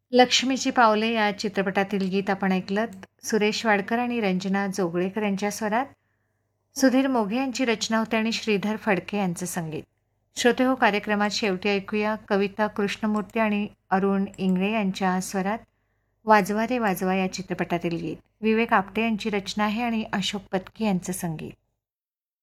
लक्ष्मीची पावले या चित्रपटातील गीत आपण ऐकलत. सुरेश वाडकर आणि रंजना जोगळेकर यांच्या स्वरात. सुधीर मोघे यांची रचना होती आणि श्रीधर फडके यांचं संगीत. श्रोते हो, कार्यक्रमात शेवटी ऐकूया कविता कृष्णमूर्ती आणि अरुण इंगळे यांच्या स्वरात वाजवा रे वाजवा या चित्रपटातील गीत. विवेक आपटे यांची रचना आहे आणि अशोक पत्की यांचं संगीत.